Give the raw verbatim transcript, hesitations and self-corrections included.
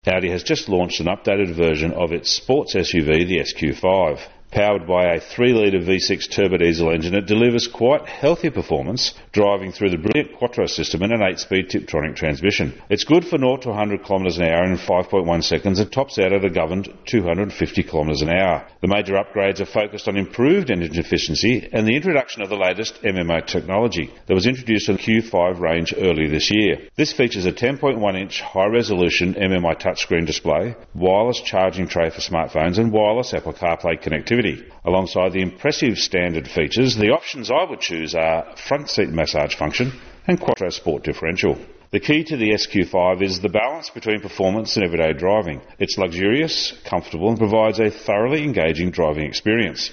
Audi has just launched an updated version of its sports S U V, the S Q five. Powered by a three litre V six turbo diesel engine, it delivers quite healthy performance, driving through the brilliant Quattro system and an eight speed Tiptronic transmission. It's good for zero to one hundred kilometres an hour in five point one seconds and tops out at a governed two hundred fifty kilometres an hour. The major upgrades are focused on improved engine efficiency and the introduction of the latest M M O technology that was introduced on the Q five range earlier this year. This features a ten point one inch high-resolution M M I touchscreen display, wireless charging tray for smartphones and wireless Apple CarPlay connectivity. Alongside the impressive standard features, the options I would choose are front seat massage function and Quattro Sport differential. The key to the S Q five is the balance between performance and everyday driving. It's luxurious, comfortable and provides a thoroughly engaging driving experience.